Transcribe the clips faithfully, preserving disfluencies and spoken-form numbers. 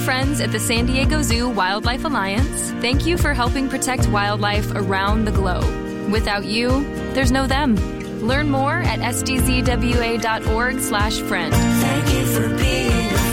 Friends at the San Diego Zoo Wildlife Alliance, thank you for helping protect wildlife around the globe. Without you, there's no them. Learn more at s d z w a dot org slash friend. Thank you for being a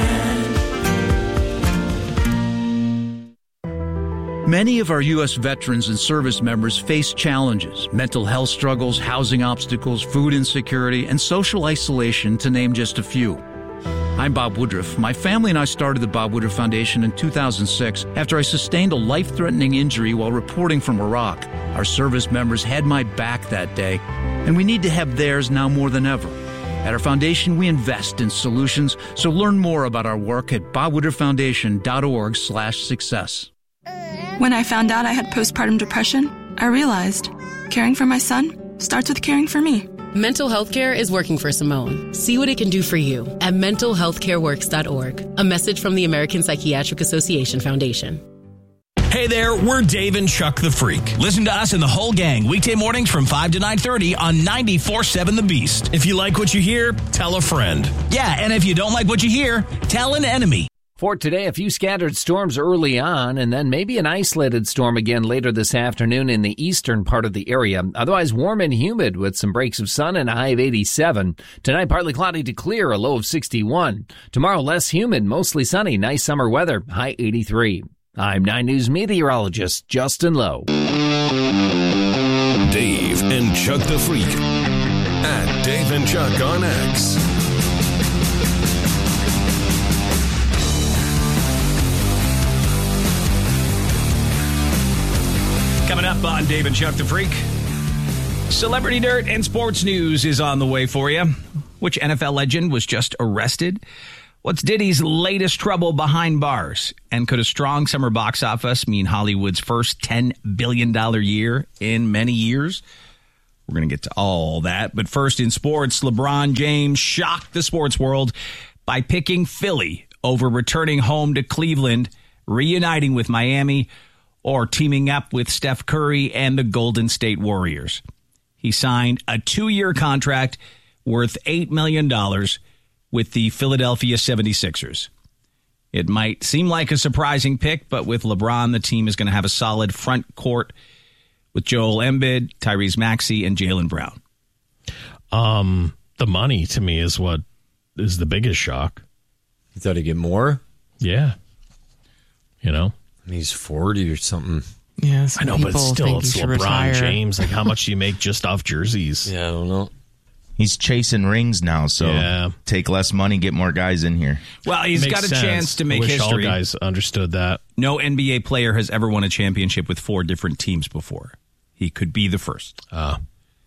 friend. Many of our U S veterans and service members face challenges, mental health struggles, housing obstacles, food insecurity, and social isolation, to name just a few. I'm Bob Woodruff. My family and I started the Bob Woodruff Foundation in two thousand six after I sustained a life-threatening injury while reporting from Iraq. Our service members had my back that day, and we need to have theirs now more than ever. At our foundation, we invest in solutions, so learn more about our work at bob woodruff foundation dot org slash success. When I found out I had postpartum depression, I realized caring for my son starts with caring for me. Mental health care is working for Simone. See what it can do for you at mental health care works dot org. A message from the American Psychiatric Association Foundation. Hey there, we're Dave and Chuck the Freak. Listen to us and the whole gang weekday mornings from five to nine thirty on ninety-four point seven The Beast. If you like what you hear, tell a friend. Yeah, and if you don't like what you hear, tell an enemy. For today, a few scattered storms early on, and then maybe an isolated storm again later this afternoon in the eastern part of the area. Otherwise warm and humid with some breaks of sun and a high of eighty-seven. Tonight, partly cloudy to clear, a low of sixty-one. Tomorrow, less humid, mostly sunny, nice summer weather, high eighty-three. I'm nine News meteorologist Justin Lowe. Dave and Chuck the Freak at Dave and Chuck on X. Coming up on Dave and Chuck the Freak, Celebrity Dirt and sports news is on the way for you. Which N F L legend was just arrested? What's Diddy's latest trouble behind bars? And could a strong summer box office mean Hollywood's first ten billion dollars year in many years? We're going to get to all that. But first in sports, LeBron James shocked the sports world by picking Philly over returning home to Cleveland, reuniting with Miami, or teaming up with Steph Curry and the Golden State Warriors. He signed a two-year contract worth eight million dollars with the Philadelphia seventy-sixers. It might seem like a surprising pick, but with LeBron, the team is going to have a solid front court with Joel Embiid, Tyrese Maxey, and Jaylen Brown. Um, the money, to me, is what is the biggest shock. You thought he'd get more? Yeah. You know? He's forty or something. Yeah, I know, but still, it's LeBron retire. James. Like, how much do you make just off jerseys? Yeah, I don't know. He's chasing rings now, so yeah. Take less money, get more guys in here. Well, he's got a sense. chance to make I wish history. All guys understood that. No N B A player has ever won a championship with four different teams before. He could be the first. Uh.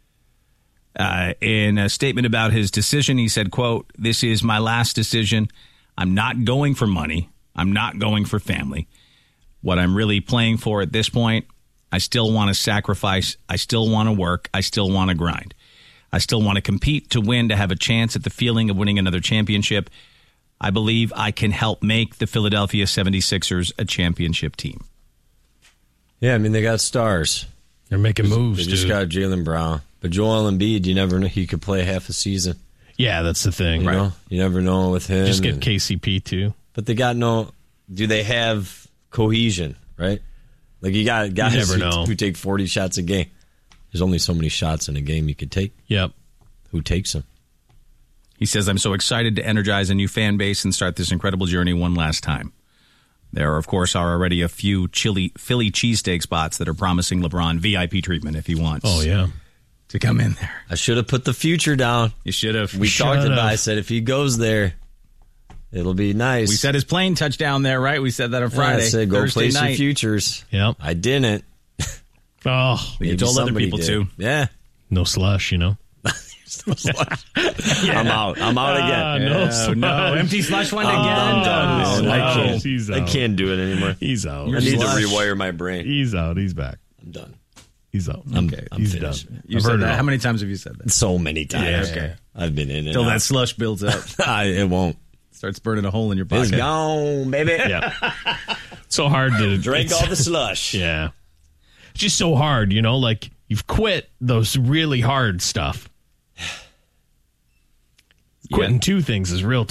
Uh, in a statement about his decision, he said, quote, "This is my last decision. I'm not going for money. I'm not going for family. What I'm really playing for at this point, I still want to sacrifice. I still want to work. I still want to grind. I still want to compete to win, to have a chance at the feeling of winning another championship. I believe I can help make the Philadelphia seventy-sixers a championship team." Yeah, I mean, they got stars. They're making moves, They just dude. got Jaylen Brown. But Joel Embiid, you never know. He could play half a season. Yeah, that's the thing. You right. know? You never know with him. Just get and, K C P, too. But they got no... Do they have cohesion, right? Like, you got guys you never who, know. who take forty shots a game. There's only so many shots in a game you could take. Yep. Who takes them? He says, "I'm so excited to energize a new fan base and start this incredible journey one last time." There, of course, are already a few chili Philly cheesesteak spots that are promising LeBron V I P treatment if he wants. Oh, yeah. To come in there. I should have put the future down. You should have. We Should talked have. about it. I said, if he goes there, it'll be nice. We said his plane touched down there, right? We said that on Friday. Yeah, I said, go Thursday place night. your futures. Yep. I didn't. Oh. You told other people did. to. Yeah. No slush, you know? yeah. I'm out. I'm out again. Uh, no, yeah, slush. no, empty slush one again. I'm done. Oh, man. I no. can't. He's I out. can't do it anymore. He's out. I need slush. to rewire my brain. He's out. He's back. I'm done. He's out. I'm, okay. I'm He's finished. done. You I've said heard that. it How many times have you said that? So many times. Yeah, okay. I've been in it. Until that slush builds up. I, it won't. Starts burning a hole in your pocket. It's gone, baby. Yeah. So hard to drink all the slush. Yeah. It's just so hard, you know, like you've quit those really hard stuff. Quitting Yeah. two things is real tough.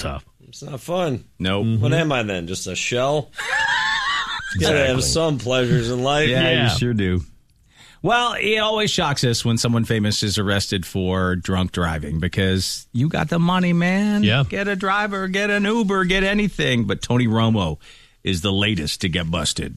It's not fun. Nope. Mm-hmm. What am I then? Just a shell? Exactly. Gotta have some pleasures in life. Yeah, yeah, you sure do. Well, it always shocks us when someone famous is arrested for drunk driving because you got the money, man. Yeah. Get a driver, get an Uber, get anything. But Tony Romo is the latest to get busted.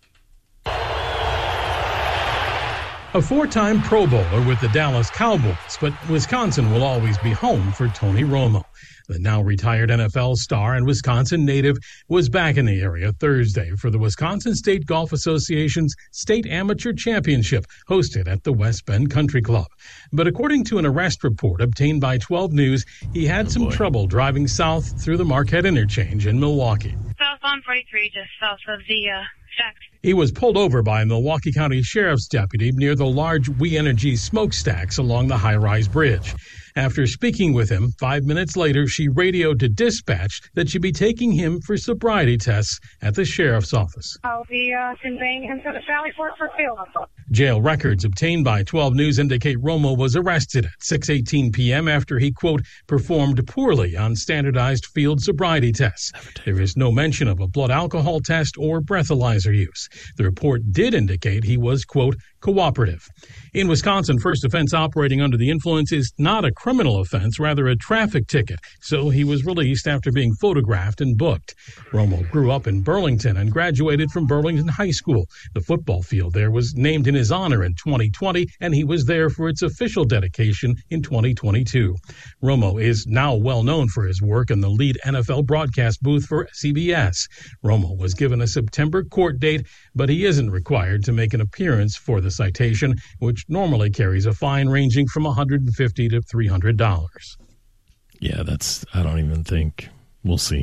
A four-time Pro Bowler with the Dallas Cowboys, but Wisconsin will always be home for Tony Romo. The now retired N F L star and Wisconsin native was back in the area Thursday for the Wisconsin State Golf Association's State Amateur Championship hosted at the West Bend Country Club. But according to an arrest report obtained by twelve News, he had oh, some boy. trouble driving south through the Marquette Interchange in Milwaukee. Southbound forty-three, just south of the uh, shack. He was pulled over by a Milwaukee County Sheriff's deputy near the large We Energy smokestacks along the high-rise bridge. After speaking with him, five minutes later, she radioed to dispatch that she'd be taking him for sobriety tests at the sheriff's office. I'll be uh, conveying him to the Sally Port for field. Jail records obtained by twelve News indicate Romo was arrested at six eighteen p.m. after he, quote, performed poorly on standardized field sobriety tests. There is no mention of a blood alcohol test or breathalyzer use. The report did indicate he was, quote, cooperative. In Wisconsin, first offense operating under the influence is not a criminal offense, rather a traffic ticket, so he was released after being photographed and booked. Romo grew up in Burlington and graduated from Burlington High School. The football field there was named in his honor in twenty twenty, and he was there for its official dedication in twenty twenty-two. Romo is now well known for his work in the lead N F L broadcast booth for C B S. Romo was given a September court date, but he isn't required to make an appearance for the citation, which normally carries a fine ranging from one hundred fifty dollars to three hundred dollars. Yeah, that's, I don't even think, we'll see.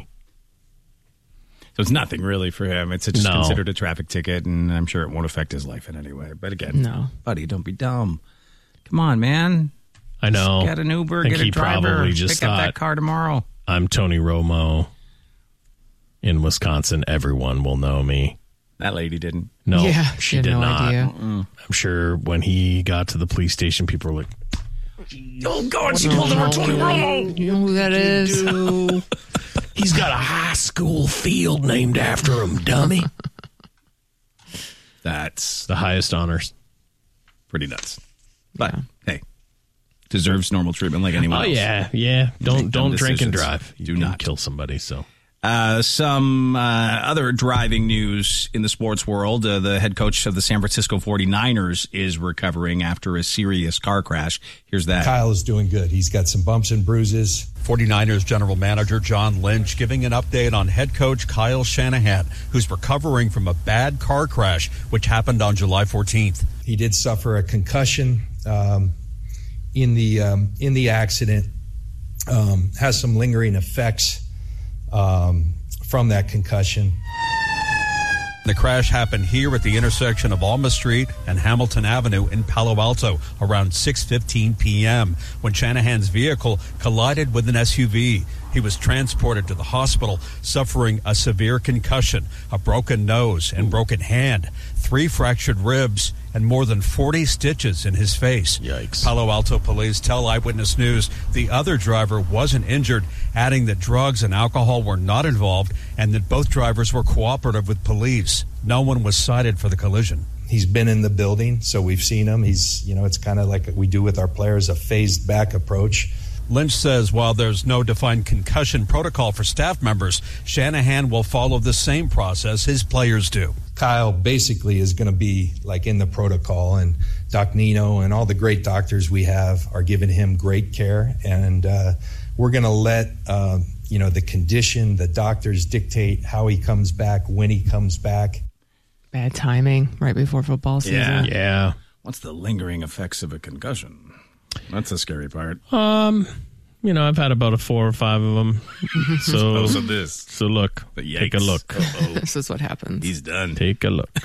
So it's nothing really for him. It's just no. considered a traffic ticket, and I'm sure it won't affect his life in any way. But again, no. buddy, don't be dumb. Come on, man. I know. Just get an Uber, I get a driver, just pick up that car tomorrow. I'm Tony Romo. In Wisconsin, everyone will know me. That lady didn't. No, yeah, she, she had did no not. idea. I'm sure when he got to the police station, people were like, oh, God, she pulled over Tony Romo. You know who that is? He's got a high school field named after him, dummy. That's the highest honors. Pretty nuts. But, yeah. hey, deserves normal treatment like anyone oh, else. Oh, yeah, yeah. Don't, don't drink and decisions. drive. You Do can not. kill somebody, so... Uh, some uh, other driving news in the sports world. Uh, the head coach of the San Francisco forty-niners is recovering after a serious car crash. Here's that. Kyle is doing good. He's got some bumps and bruises. forty-niners general manager John Lynch giving an update on head coach Kyle Shanahan, who's recovering from a bad car crash, which happened on July fourteenth. He did suffer a concussion um, in the um, in the accident. Um, has some lingering effects Um, from that concussion. The crash happened here at the intersection of Alma Street and Hamilton Avenue in Palo Alto around six fifteen p.m. when Shanahan's vehicle collided with an S U V. He was transported to the hospital suffering a severe concussion, a broken nose and broken hand, three fractured ribs, and more than forty stitches in his face. Yikes. Palo Alto police tell Eyewitness News the other driver wasn't injured, adding that drugs and alcohol were not involved and that both drivers were cooperative with police. No one was cited for the collision. He's been in the building, so we've seen him. He's, you know, it's kind of like we do with our players, a phased back approach. Lynch says while there's no defined concussion protocol for staff members, Shanahan will follow the same process his players do. Kyle basically is going to be like in the protocol, and Doc Nino and all the great doctors we have are giving him great care, and uh, we're going to let uh, you know the condition, the doctors dictate how he comes back, when he comes back. Bad timing right before football season. Yeah. Yeah. What's the lingering effects of a concussion? That's the scary part. Um, you know, I've had about a four or five of them. So, Suppose of this. So look, take a look. Uh-oh. This is what happens. He's done. Take a look.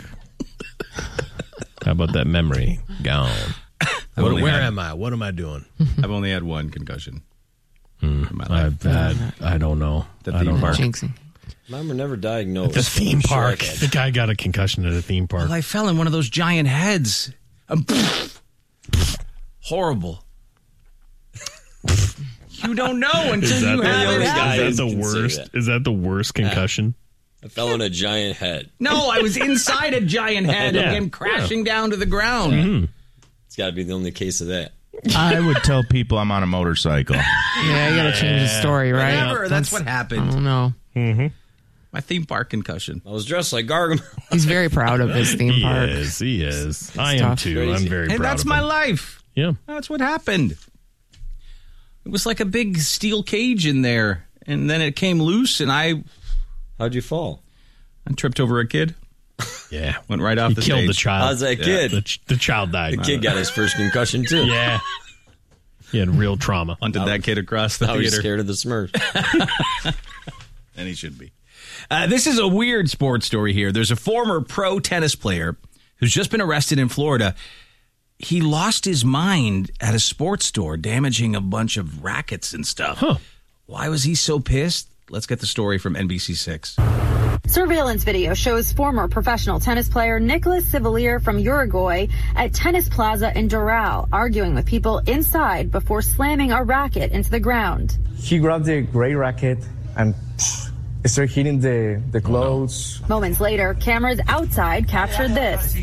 How about that memory gone? What, where had, am I? What am I doing? I've only had one concussion. Hmm. In my life. I've had, I don't know. The I theme don't park. Jinxing. Mine were never diagnosed. At the theme I'm sure I park. could. The guy got a concussion at a theme park. Well, I fell in one of those giant heads. Um, horrible. Huge You don't know until Is that you the- have it happen. Is that the worst? Is that the worst concussion? I fell on a giant head. No, I was inside a giant head Yeah. and came crashing down to the ground. Mm-hmm. It's got to be the only case of that. I would tell people I'm on a motorcycle. Yeah, you got to change the story, right? Whatever, that's, what happened. I don't know. Mm-hmm. My theme park concussion. I was dressed like Gargamel. He's very proud of his theme He park. is. He is. It's I am tough. too. Crazy. I'm very And proud that's of my him. life. Yeah. That's what happened. It was like a big steel cage in there, and then it came loose, and I... How'd you fall? I tripped over a kid. Yeah. Went right off He the killed stage. the child. How's that Yeah. kid? The, ch- the child died. The kid got his first concussion, too. Yeah. He had real trauma. Hunted that kid across the Now he's theater. scared of the Smurfs. And he should be. Uh, this is a weird sports story here. There's a former pro tennis player who's just been arrested in Florida. He lost his mind at a sports store, damaging a bunch of rackets and stuff. Huh. Why was he so pissed? Let's get the story from N B C six. Surveillance video shows former professional tennis player Nicolas Civalier from Uruguay at Tennis Plaza in Doral arguing with people inside before slamming a racket into the ground. He grabbed the gray racket and pff, started hitting the, the clothes. Moments later, cameras outside captured this.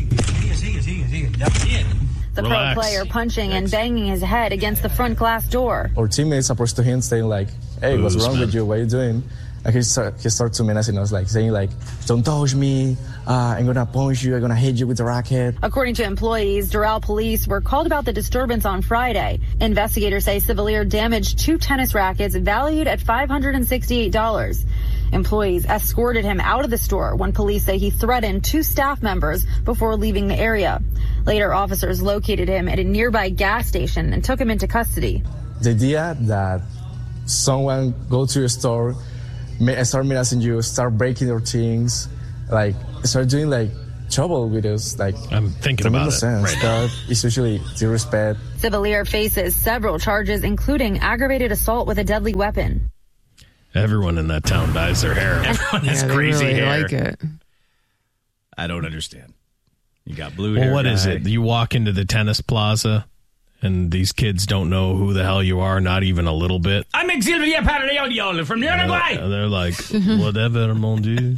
The Relax. pro player punching and banging his head against the front glass door. Our teammates approached to him saying like, hey, what's Booze, wrong man. with you? What are you doing? And he, start, he started to menacing us, like saying like, don't touch me. Uh, I'm going to punch you. I'm going to hit you with the racket. According to employees, Doral police were called about the disturbance on Friday. Investigators say Civalier damaged two tennis rackets valued at five hundred sixty-eight dollars. Employees escorted him out of the store when police say he threatened two staff members before leaving the area. Later, officers located him at a nearby gas station and took him into custody. The idea that someone go to your store, ma- start menacing you, start breaking your things, like start doing like trouble with us, like I'm thinking doesn't about make it sense. right now. That is usually disrespect. Civalier faces several charges, including aggravated assault with a deadly weapon. Everyone in that town dyes their hair. Everyone has Yeah, they crazy really hair. like it. I don't understand. You got blue Well, hair. what is guy. it? You walk into the tennis plaza, and these kids don't know who the hell you are, not even a little bit. I'm Xavier Paradiol from Uruguay. And they're like, whatever, mon dieu.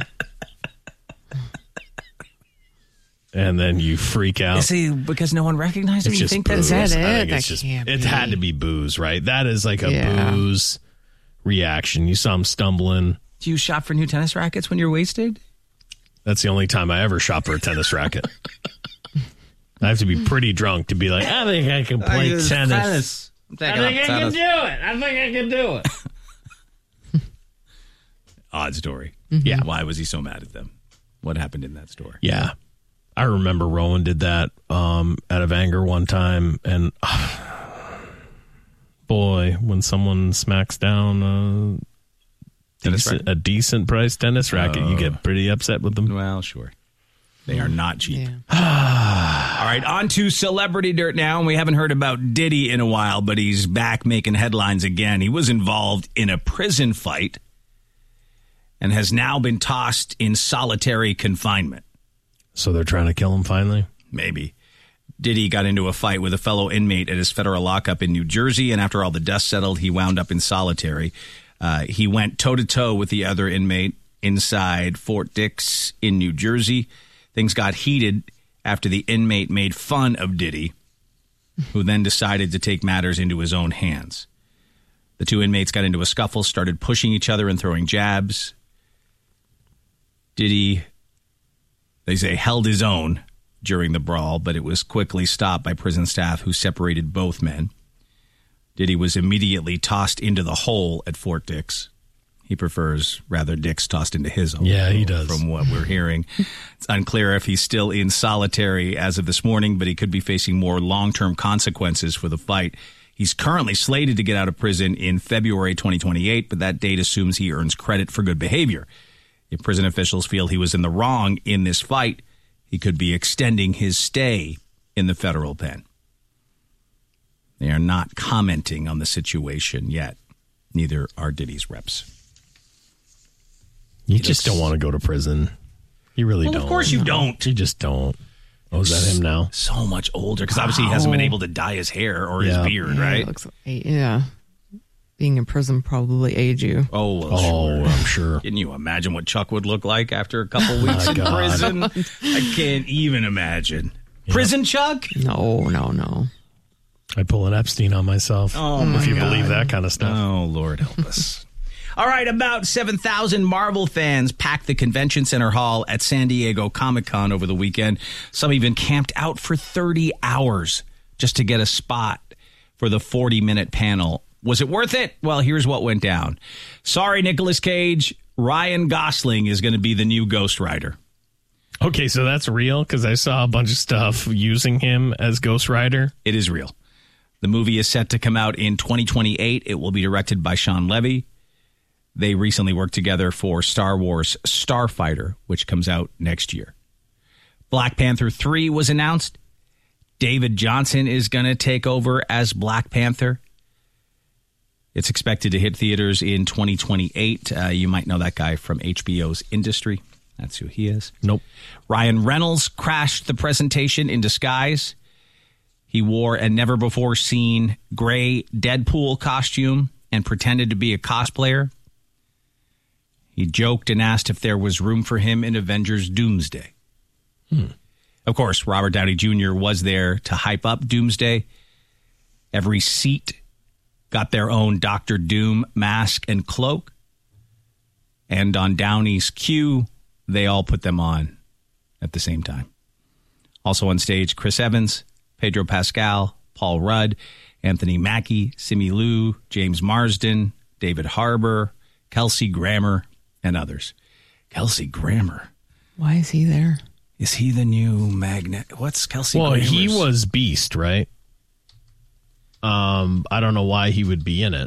And then you freak out. Is he because no one recognized him? It's You just think booze. that's Is that I it? think it's That just, can't it be. had to be booze, right? That is like a Yeah. booze reaction. You saw him stumbling. Do you shop for new tennis rackets when you're wasted? That's the only time I ever shop for a tennis racket. I have to be pretty drunk to be like, I think I can play Uh, tennis. tennis. I'm I taking think up I can tennis. do it. I think I can do it. Odd story. Mm-hmm. Yeah. Why was he so mad at them? What happened in that store? Yeah. I remember Rowan did that um, out of anger one time. And boy, when someone smacks down a Tennis decent, racket? a decent price tennis racket, you get pretty upset with them. Well, sure. They are not cheap. All right, on to Celebrity Dirt now. And we haven't heard about Diddy in a while, but he's back making headlines again. He was involved in a prison fight and has now been tossed in solitary confinement. So they're trying to kill him finally? Maybe. Diddy got into a fight with a fellow inmate at his federal lockup in New Jersey, and after all the dust settled, he wound up in solitary. Uh, he went toe-to-toe with the other inmate inside Fort Dix in New Jersey. Things got heated after the inmate made fun of Diddy, who then decided to take matters into his own hands. The two inmates got into a scuffle, started pushing each other and throwing jabs. Diddy, they say, held his own during the brawl, but it was quickly stopped by prison staff who separated both men. Diddy was immediately tossed into the hole at Fort Dix. He prefers rather Dix tossed into his hole. Yeah, he does. From what we're hearing. It's unclear if he's still in solitary as of this morning, but he could be facing more long-term consequences for the fight. He's currently slated to get out of prison in February twenty twenty-eight, but that date assumes he earns credit for good behavior. If prison officials feel he was in the wrong in this fight, he could be extending his stay in the federal pen. They are not commenting on the situation yet. Neither are Diddy's reps. You just don't want to go to prison. You really Well, don't. of course you don't. You just don't. Oh, is that him now? So much older, because obviously he hasn't been able to dye his hair or Yeah. his beard, Yeah, right? it looks like- yeah. being in prison probably age you. Oh, well, Oh, sure. I'm sure. Can you imagine what Chuck would look like after a couple weeks My in God. prison? I can't even imagine. Prison Chuck? No, no, no. I'd pull an Epstein on myself. Oh, my if you God. believe that kind of stuff. Oh, Lord help us. All right, about seven thousand Marvel fans packed the Convention Center Hall at San Diego Comic-Con over the weekend. Some even camped out for thirty hours just to get a spot for the forty-minute panel. Was it worth it? Well, here's what went down. Sorry, Nicolas Cage. Ryan Gosling is going to be the new Ghost Rider. Okay, so that's real? Because I saw a bunch of stuff using him as Ghost Rider. It is real. The movie is set to come out in twenty twenty-eight. It will be directed by Sean Levy. They recently worked together for Star Wars Starfighter, which comes out next year. Black Panther three was announced. David Johnson is going to take over as Black Panther. It's expected to hit theaters in twenty twenty-eight. Uh, you might know that guy from H B O's Industry. That's who he is. Nope. Ryan Reynolds crashed the presentation in disguise. He wore a never-before-seen gray Deadpool costume and pretended to be a cosplayer. He joked and asked if there was room for him in Avengers Doomsday. Hmm. Of course, Robert Downey Junior was there to hype up Doomsday. Every seat got their own Doctor Doom mask and cloak. And on Downey's cue, they all put them on at the same time. Also on stage, Chris Evans, Pedro Pascal, Paul Rudd, Anthony Mackie, Simu Liu, James Marsden, David Harbour, Kelsey Grammer, and others. Kelsey Grammer. Why is he there? Is he the new Magnet? What's Kelsey Well, Grammer's? he was Beast, right? Um, I don't know why he would be in it.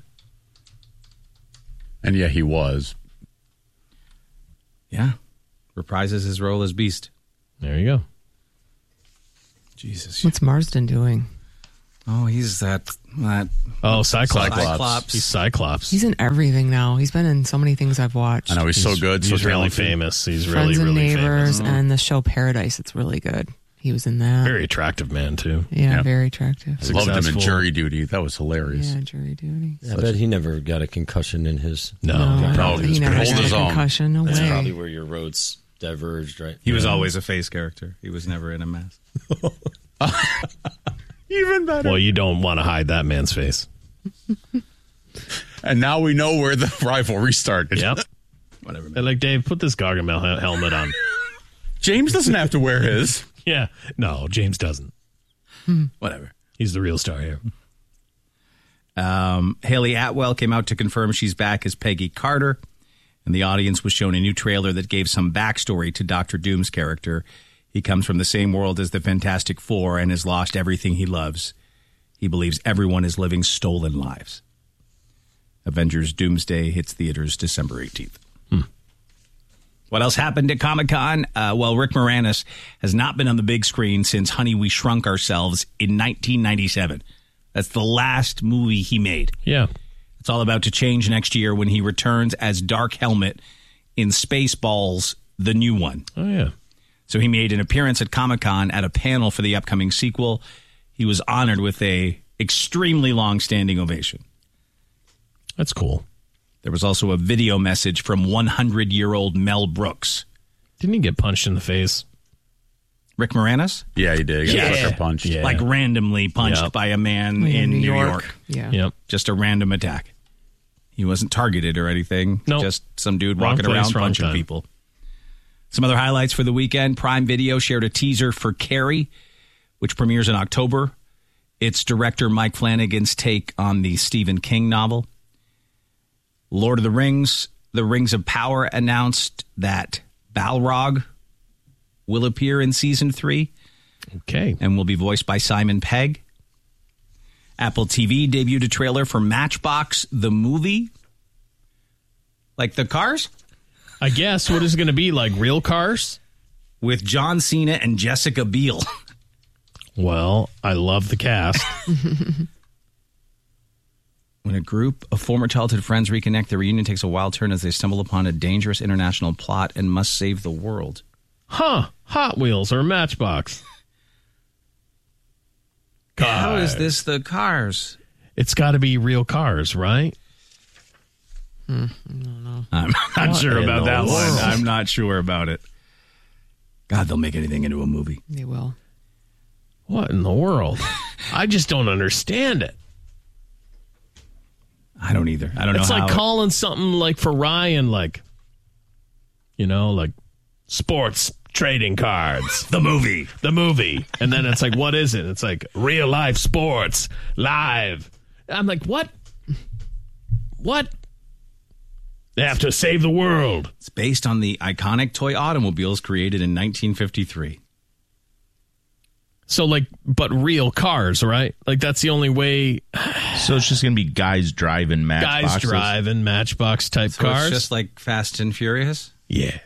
And yeah, he was. Yeah. Reprises his role as Beast. There you go. Jesus. What's Marsden doing? Oh, he's that. that Oh, Cyclops. Cyclops. He's Cyclops. He's in everything now. He's been in so many things I've watched. I know he's, so good. He's so really talented. famous. He's Friends really, and really Neighbors famous. and the show Paradise. It's really good. He was in that. Very attractive man, too. Yeah, very attractive. I loved him in Successful. Jury Duty. That was hilarious. Yeah, Jury Duty. I bet he never got a concussion in his. No, No, probably he was never pretty had his a own. concussion. No That's way. probably where your roads diverged, right? He was always a face character. He was never in a mask. Even better. Well, you don't want to hide that man's face. And now we know where the rivalry started. Yep. Whatever. They're like, Dave, put this Gargamel hel- helmet on. James doesn't have to wear his. Yeah. No, James doesn't. Whatever. He's the real star here. Um, Haley Atwell came out to confirm she's back as Peggy Carter, and the audience was shown a new trailer that gave some backstory to Doctor Doom's character. He comes from the same world as the Fantastic Four and has lost everything he loves. He believes everyone is living stolen lives. Avengers Doomsday hits theaters December eighteenth. Hmm. What else happened at Comic-Con? Uh, well, Rick Moranis has not been on the big screen since Honey, We Shrunk Ourselves in nineteen ninety-seven. That's the last movie he made. Yeah. It's all about to change next year when he returns as Dark Helmet in Spaceballs, the new one. Oh, yeah. So he made an appearance at Comic-Con at a panel for the upcoming sequel. He was honored with a extremely long standing ovation. That's cool. There was also a video message from one hundred year old Mel Brooks. Didn't he get punched in the face? Rick Moranis? Yeah, he did. He got Yeah. sucker punched. Yeah. Like randomly punched Yep. by a man Yeah, in New New York. York. Yeah. Yep. Just a random attack. He wasn't targeted or anything. Nope. Just some dude Wrong walking place, around wrong punching time. people. Some other highlights for the weekend. Prime Video shared a teaser for Carrie, which premieres in October. It's director Mike Flanagan's take on the Stephen King novel. Lord of the Rings, The Rings of Power announced that Balrog will appear in season three. Okay. And will be voiced by Simon Pegg. Apple T V debuted a trailer for Matchbox, the movie. Like the cars? I guess. What is it going to be? Like real cars? With John Cena and Jessica Biel. Well, I love the cast. When a group of former childhood friends reconnect, the reunion takes a wild turn as they stumble upon a dangerous international plot and must save the world. Huh. Hot Wheels or Matchbox? How is this the cars? It's got to be real cars, right? Hmm, I don't know. I'm not What sure in about the that one. world? I'm not sure about it. God, they'll make anything into a movie. They will. What in the world? I just don't understand it. I don't either. I don't know It's how like it- calling something like for Ryan, like, you know, like sports trading cards. The movie. The movie. And then it's like, what is it? It's like real life sports live. I'm like, what? What? They have to save the world. It's based on the iconic toy automobiles created in nineteen fifty-three. So, like, but real cars, right? Like, that's the only way. So it's just going to be guys driving matchboxes? Guys driving matchbox type So cars. it's just like Fast and Furious? Yeah.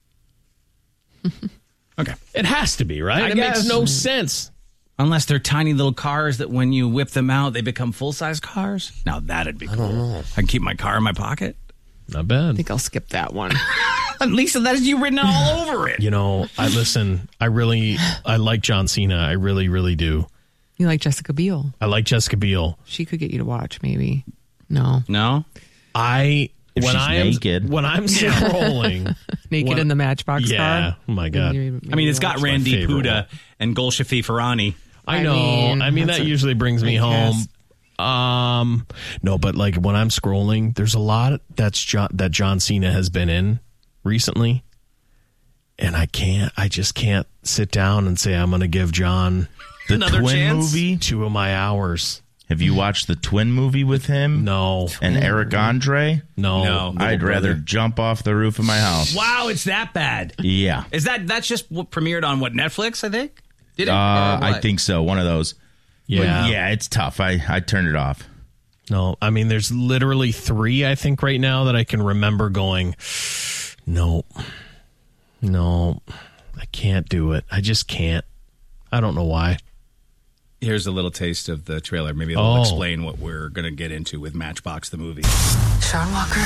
Okay. It has to be, right? I it guess. makes no sense. Unless they're tiny little cars that when you whip them out, they become full-size cars. Now, that'd be cool. I don't know. I can keep my car in my pocket. Not bad. I think I'll skip that one. At least that's you written all over it. You know, I listen, I really, I like John Cena. I really, really do. You like Jessica Biel? I like Jessica Biel. She could get you to watch, maybe. No. No? I, If when she's I am, naked. when I'm scrolling. Naked when- in the Matchbox yeah, car? Oh, my God. Maybe- I mean, it's got That's my Randy favorite Puda one. and Golshifteh Farahani. I I know. mean, I mean, that's that a usually brings me big home. cast. Um, no, but like when I'm scrolling, there's a lot that's John, that John Cena has been in recently, and I can't. I just can't sit down and say I'm going to give John The Another Twin chance? movie? two of my hours. Have you watched the Twin movie with him? No, And Eric Andre? no, No. I'd Little rather brother. jump off the roof of my house. Wow, it's that bad. Yeah. Is that that's just what premiered on what Netflix? I think. Did it? Uh, Or I what? think so. One of those. Yeah, But yeah, it's tough. I, I turned it off. no. I mean, there's literally three I think right now that I can remember going. No, no, I can't do it. I just can't. I don't know why. Here's a little taste of the trailer. Maybe it'll Oh. explain what we're going to get into with Matchbox the movie. Sean Walker.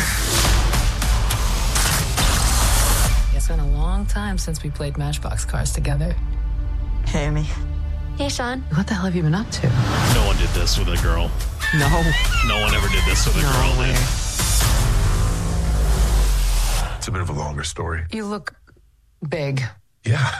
It's been a long time since we played Matchbox cars together. Hey, Amy. Hey, Sean. What the hell have you been up to? No one did this with a girl. No. No one ever did this with a girl. way. It's a bit of a longer story. You look big. Yeah.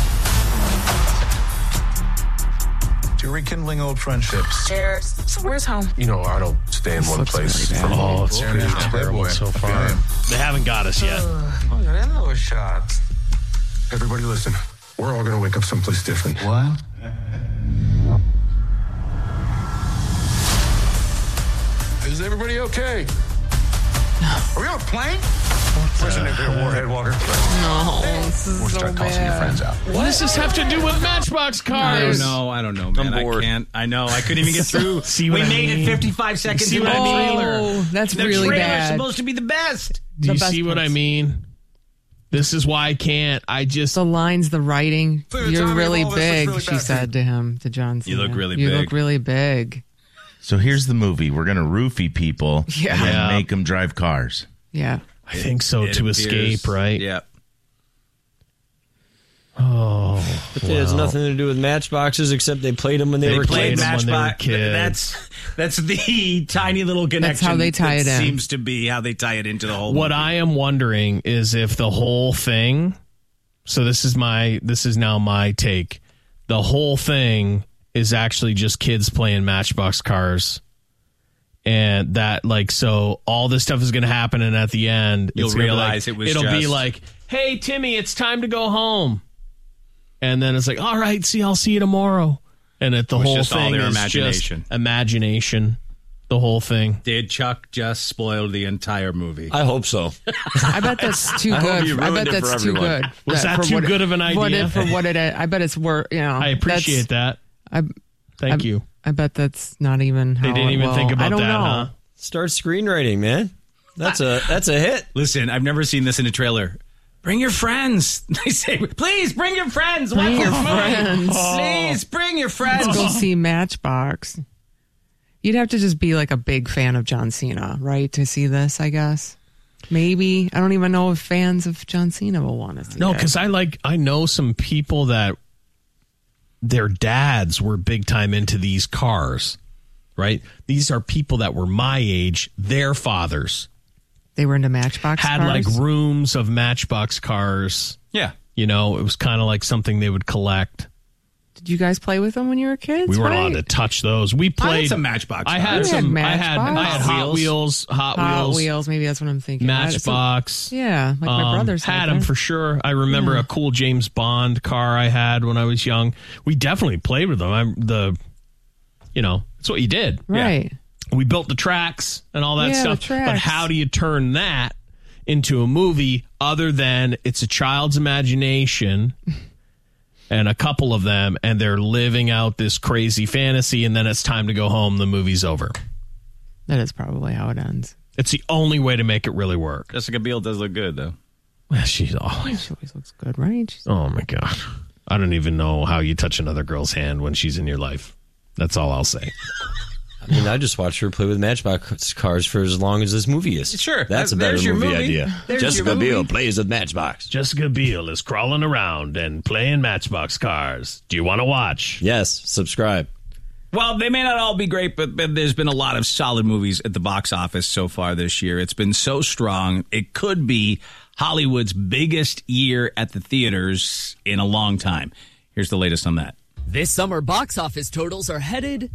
To rekindling old friendships. Cheers. So where's home? You know, I don't stay in one place for long. Oh, it's pretty terrible so far. They haven't got us yet. Oh, that little shot. Everybody listen. We're all going to wake up someplace different. What? Is everybody okay? Are we on a plane? Where's the nuclear warhead, Walker? No, this is We'll so start tossing your bad. friends out. What does this have to do with Matchbox I don't cars? know. I don't know, man. I bored. can't. I know. I couldn't even get through. See we what I made mean? it fifty-five seconds See in what the I mean? trailer. Oh, that's the really trailer's bad. supposed to be the best. Do you The best see what I parts. mean? This is why I can't. I just. The lines, the writing. Clear, You're Tommy, really all this is big, really she bad. said to him, to John Cena. You look really You big. look really big. So here's the movie. We're going to roofie people Yeah. and then Yeah. make them drive cars. Yeah. I think so It to appears- escape, right? Yeah. Oh, But it has well. nothing to do with matchboxes except they played them when they, They were played kids. them when they were Matchbox. kids. That's that's the tiny little connection. That's how they tie that it in. Seems to be how they tie it into the whole. What movie. I am wondering is if the whole thing. So this is my. This is now my take. The whole thing is actually just kids playing Matchbox cars. And that, like, so all this stuff is going to happen, and at the end, You'll it's gonna be realize like- it was It'll be just- like, "Hey, Timmy, it's time to go home," and then it's like, "All right, see, I'll see you tomorrow." And it, the It was whole just all thing their is imagination. just imagination. The whole thing. Did Chuck just spoil the entire movie? I hope so. I bet that's too I hope good. you I ruined bet it that's for too everyone. good. Was that for too what good it- of an What idea? it, for what it is. I bet it's worth, you know. I appreciate that. I, Thank I, you. I bet that's not even how They didn't it even will. think about I don't that, know. huh? Start screenwriting, man. That's a that's a hit. Listen, I've never seen this in a trailer. Bring your friends. They say, please bring your friends. Bring Watch your this movie. friends. Please bring your friends. Let's go see Matchbox. You'd have to just be like a big fan of John Cena, right, to see this, I guess. Maybe. I don't even know if fans of John Cena will want to see No, it. because I like I know some people that their dads were big time into these cars, right? These are people that were my age, their fathers. They were into Matchbox had cars? like rooms of Matchbox cars. Yeah. You know, it was kind of like something they would collect. Did you guys play with them when you were kids? We weren't right? allowed to touch those. We played I had some Matchbox. I had cars. some. had I had. I had Matchbox. Hot Wheels. Hot, Hot Wheels. Wheels. Maybe that's what I'm thinking. Matchbox. Yeah, like my Um, brothers had had them that. for sure. I remember Yeah. a cool James Bond car I had when I was young. We definitely played with them. I'm the, you know, that's what you did, Right. Yeah. We built the tracks and all that Yeah, the stuff. But tracks. how do you turn that into a movie other than it's a child's imagination? And a couple of them, and they're living out this crazy fantasy, and then it's time to go home. The movie's over. That is probably how it ends. It's the only way to make it really work. Jessica Biel does look good, though. Well, she's always. She always looks good, right? She's- Oh my god! I don't even know how you touch another girl's hand when she's in your life. That's all I'll say. I mean, I just watched her play with Matchbox cars for as long as this movie is. Sure. That's a That- better there's your movie, movie. idea. There's Jessica your movie. Biel plays with Matchbox. Jessica Biel is crawling around and playing Matchbox cars. Do you want to watch? Yes, subscribe. Well, they may not all be great, but, but there's been a lot of solid movies at the box office so far this year. It's been so strong. It could be Hollywood's biggest year at the theaters in a long time. Here's the latest on that. This summer, box office totals are headed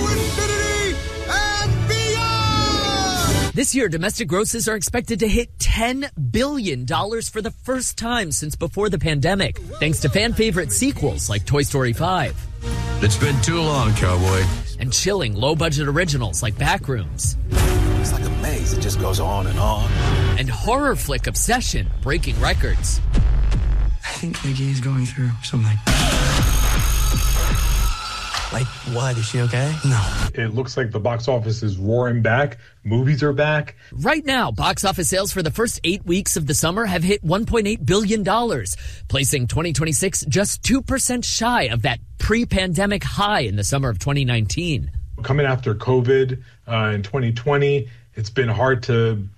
This year, domestic grosses are expected to hit ten billion dollars for the first time since before the pandemic, thanks to fan favorite sequels like Toy Story five. It's been too long, cowboy. And chilling low-budget originals like Backrooms. It's like a maze. It just goes on and on. And horror flick Obsession, breaking records. I think Nikki is going through something. Like what? Is she okay? No. It looks like the box office is roaring back. Movies are back. Right now, box office sales for the first eight weeks of the summer have hit one point eight billion dollars, placing twenty twenty-six just two percent shy of that pre-pandemic high in the summer of twenty nineteen. Coming after COVID uh, in twenty twenty, it's been hard to